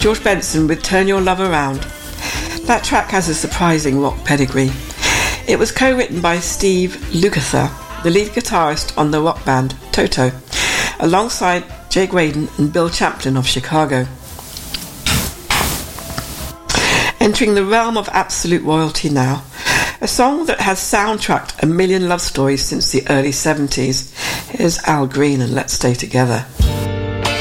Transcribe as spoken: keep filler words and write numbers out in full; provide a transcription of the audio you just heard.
George Benson with Turn Your Love Around. That track has a surprising rock pedigree. It was co-written by Steve Lukather, the lead guitarist on the rock band Toto, alongside Jay Graydon and Bill Champlin of Chicago. Entering the realm of absolute royalty now, a song that has soundtracked a million love stories since the early seventies. Here's Al Green and Let's Stay Together.